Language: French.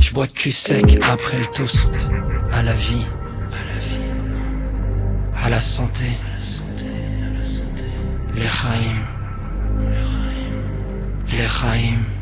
J'bois cul sec après le toast. À la vie, à la santé. Les Chaim, les Chaim.